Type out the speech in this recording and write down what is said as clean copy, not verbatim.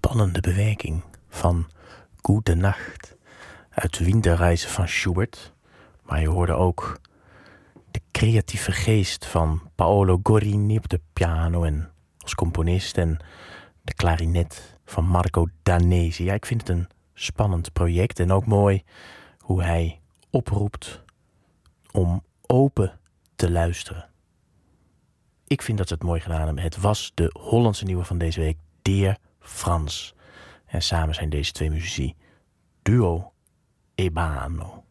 spannende bewerking van Gute Nacht uit de Winterreise van Schubert. Maar je hoorde ook de creatieve geest van Paolo Gorini op de piano en als componist en de klarinet van Marco Danesi. Ja, ik vind het een spannend project en ook mooi hoe hij oproept om open te luisteren. Ik vind dat ze het mooi gedaan hebben. Het was de Hollandse nieuwe van deze week, Dear Frans. En samen zijn deze twee muzici Duo Ebano.